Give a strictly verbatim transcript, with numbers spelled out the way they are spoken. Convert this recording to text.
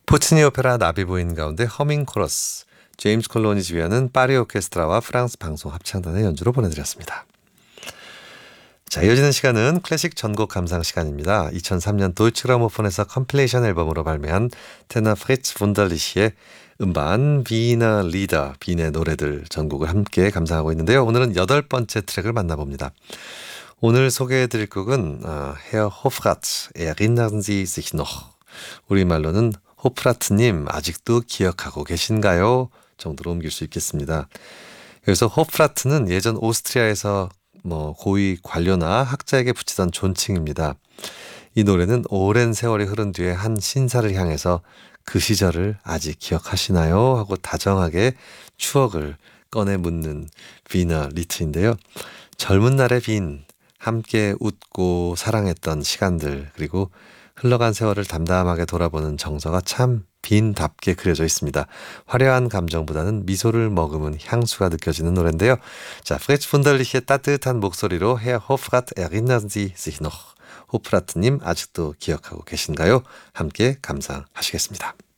포치니 오페라 나비보인 가운데 허밍 코러스, 제임스 콜론이 지휘하는 파리 오케스트라와 프랑스 방송 합창단의 연주로 보내드렸습니다. 자, 이어지는 시간은 클래식 전곡 감상 시간입니다. 이천삼 년 도이치그라모폰에서 컴필레이션 앨범으로 발매한 테너 프리츠 분달리시의 음반 비너 리더, 빈의 노래들 전곡을 함께 감상하고 있는데요. 오늘은 여덟 번째 트랙을 만나봅니다. 오늘 소개해드릴 곡은 어, 헤어 호프라트, Erinnern Sie sich noch? 우리말로는 호프라트님 아직도 기억하고 계신가요? 정도로 옮길 수 있겠습니다. 여기서 호프라트는 예전 오스트리아에서 뭐 고위 관료나 학자에게 붙이던 존칭입니다. 이 노래는 오랜 세월이 흐른 뒤에 한 신사를 향해서 그 시절을 아직 기억하시나요? 하고 다정하게 추억을 꺼내 묻는 비너 리트인데요. 젊은 날의 빈, 함께 웃고 사랑했던 시간들, 그리고 흘러간 세월을 담담하게 돌아보는 정서가 참 빈답게 그려져 있습니다. 화려한 감정보다는 미소를 머금은 향수가 느껴지는 노래인데요. 자, 프리츠 분달리히의 따뜻한 목소리로 헤어 호프라트 Erinnern Sie sich noch? 호프라트님 아직도 기억하고 계신가요? 함께 감상하시겠습니다.